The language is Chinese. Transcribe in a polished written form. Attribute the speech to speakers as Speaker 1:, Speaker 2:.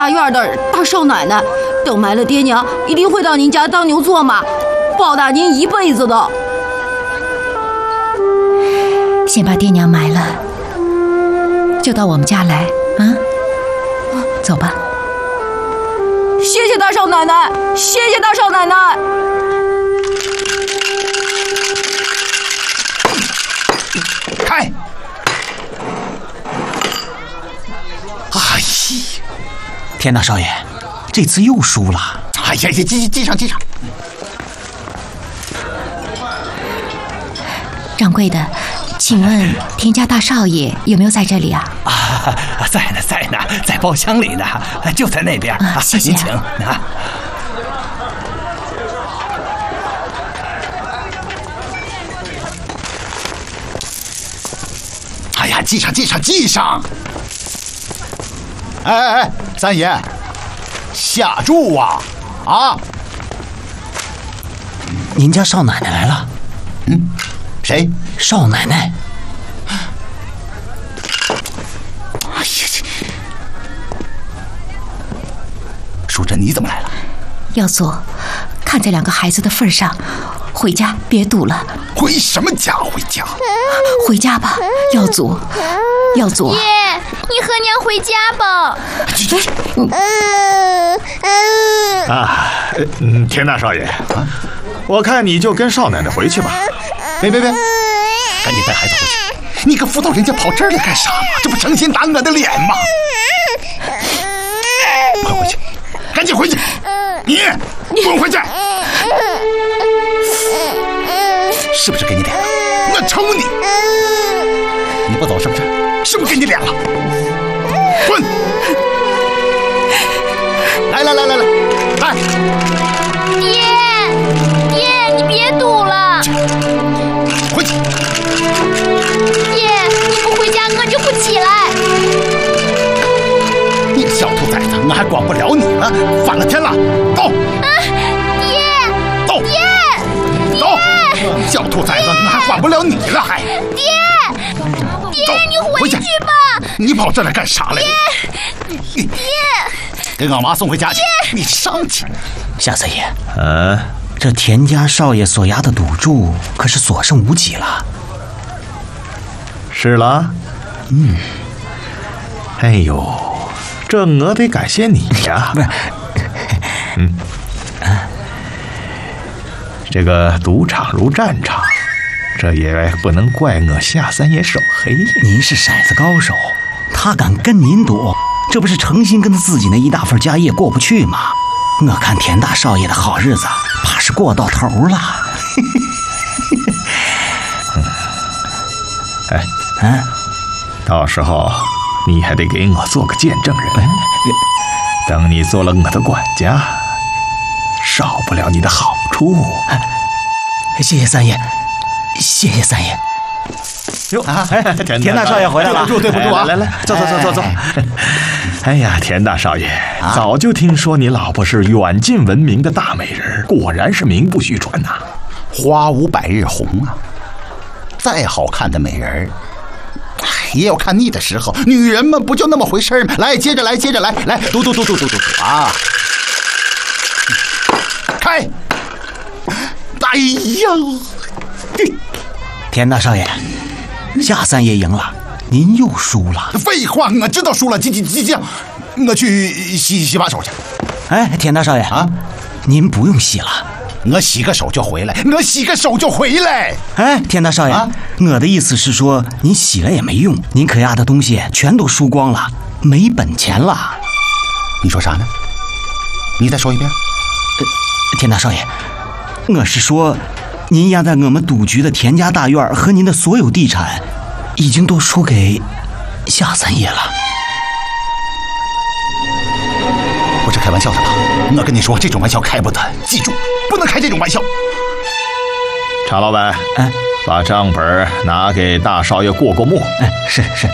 Speaker 1: 大院的大少奶奶，等埋了爹娘，一定会到您家当牛做马，报答您一辈子的。
Speaker 2: 先把爹娘埋了，就到我们家来啊！走吧。
Speaker 1: 谢谢大少奶奶，谢谢大少奶奶。
Speaker 3: 开！哎呀，
Speaker 4: 田大少爷，这次又输了。
Speaker 3: 哎呀，记上。
Speaker 2: 掌柜的，请问田家大少爷有没有在这里啊？
Speaker 4: 在呢，在包厢里呢，就在那边。
Speaker 2: 谢谢。
Speaker 4: 您请。
Speaker 3: 哎呀，记上！哎，三爷，下注啊！啊！
Speaker 4: 您家少奶奶来了。
Speaker 3: 谁？
Speaker 4: 少奶奶。
Speaker 3: 哎呀，淑珍，你怎么来了？
Speaker 2: 耀祖，看在两个孩子的份上，回家别赌了。
Speaker 3: 回什么家？回家？
Speaker 2: 回家吧，耀祖。耀祖，
Speaker 5: 爷，你和娘回家吧。
Speaker 6: 田大少爷，我看你就跟少奶奶回去吧。
Speaker 3: 别，赶紧带孩子回去！你个辅导人家跑这儿来干啥嘛？这不成心打我的脸吗？快回去，赶紧回去！你滚回去！是不是给你脸了？我抽你！你不走是不是？是不是给你脸了？滚！来！
Speaker 5: 爹，你别赌了。
Speaker 3: 回去！
Speaker 5: 爹，你不回家，我就不起来。
Speaker 3: 你个小兔崽子，我还管不了你了，反了天了！走！走！小兔崽子，我还管不了你了，还！
Speaker 5: 爹，你回去吧。
Speaker 3: 你跑这来干啥来？
Speaker 5: 爹，
Speaker 3: 给俺妈送回家去。你上去！
Speaker 4: 夏三爷，这田家少爷所押的赌注可是所剩无几了。
Speaker 6: 是了。哎呦，这我得感谢你呀。
Speaker 4: 不是。
Speaker 6: 这个赌场如战场，这也不能怪我夏三爷手黑。
Speaker 4: 您是骰子高手，他敢跟您赌，这不是诚心跟他自己那一大份家业过不去吗？我看田大少爷的好日子怕是过到头了。
Speaker 6: 到时候你还得给我做个见证人。等你做了我的管家，少不了你的好处。
Speaker 4: 谢谢三爷，谢谢三爷。
Speaker 6: 哟
Speaker 4: 田大少爷回来了，
Speaker 6: 对不住啊！来，走。哎呀，田大少爷，早就听说你老婆是远近闻名的大美人，果然是名不虚传呐。
Speaker 3: 花无百日红啊，再好看的美人也有看腻的时候。女人们不就那么回事吗？来，接着来，赌啊！开！哎呀！
Speaker 4: 田大少爷，夏三爷赢了，您又输了。
Speaker 3: 废话，我知道输了，记，我去洗把手去。
Speaker 4: 哎，田大少爷啊，您不用洗了，
Speaker 3: 我洗个手就回来。
Speaker 4: 哎，田大少爷，我的意思是说，您洗了也没用，您可押的东西全都输光了，没本钱了。
Speaker 3: 你说啥呢？你再说一遍。
Speaker 4: 田大少爷，我是说，您押在我们赌局的田家大院和您的所有地产，已经都输给夏三爷了。
Speaker 3: 不是开玩笑的吧？我跟你说，这种玩笑开不得，记住，不能开这种玩笑。
Speaker 6: 常老板，把账本拿给大少爷过目。
Speaker 4: 是。